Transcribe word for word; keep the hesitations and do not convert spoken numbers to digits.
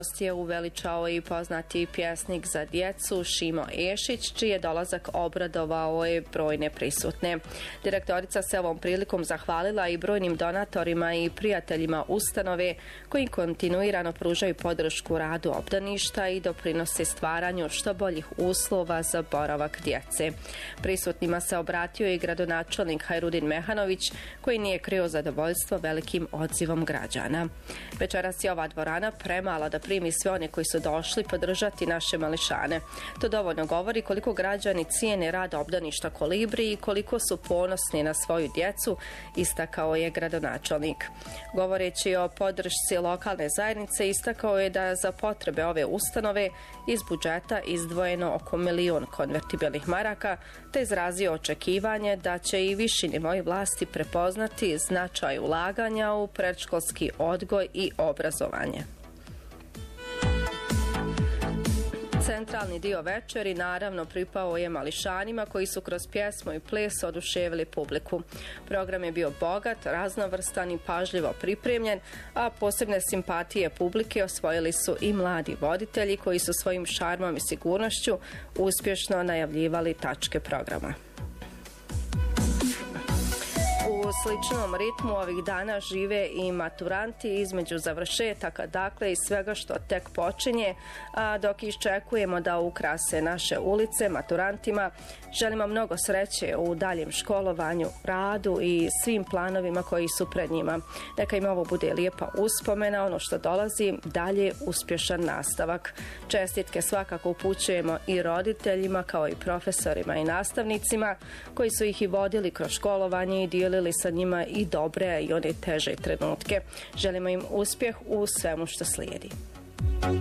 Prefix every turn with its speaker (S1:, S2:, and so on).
S1: je uveličao i poznati pjesnik za djecu Šimo Ešić, čiji je dolazak obradovao je brojne prisutne. Direktorica se ovom prilikom zahvalila i brojnim donatorima i prijateljima ustanove koji kontinuirano pružaju podršku radu obdaništa i doprinose stvaranju što boljih uslova za boravak djece. Prisutnima se obratio i gradonačelnik Hajrudin Mehanović, koji nije krio zadovoljstvo velikim odzivom građana. Večeras je ova dvorana premala da primi sve one koji su došli podržati naše mališane. To dovoljno govori koliko građani cijene rad obdaništa Kolibri i koliko su ponosni na svoju djecu, istakao je gradonačelnik. Govoreći o podršci lokalne zajednice, istakao je da za potrebe ove ustanove iz budžeta izdvojeno oko milion konvertibilnih maraka, te izrazio očekivanje da će i viši nivoi vlasti prepoznati značaj ulaganja u predškolski odgoj i obrazovanje. Centralni dio večeri naravno pripao je mališanima koji su kroz pjesmu i ples oduševili publiku. Program je bio bogat, raznovrstan i pažljivo pripremljen, a posebne simpatije publike osvojili su i mladi voditelji koji su svojim šarmom i sigurnošću uspješno najavljivali tačke programa. U sličnom ritmu ovih dana žive i maturanti između završetaka, dakle i svega što tek počinje, a dok iščekujemo da ukrase naše ulice maturantima, želimo mnogo sreće u daljem školovanju, radu i svim planovima koji su pred njima. Neka im ovo bude lijepa uspomena, ono što dolazi dalje uspješan nastavak. Čestitke svakako upućujemo i roditeljima kao i profesorima i nastavnicima koji su ih i vodili kroz školovanje i dijelili sa njima i dobre i one teže trenutke. Želimo im uspjeh u svemu što slijedi.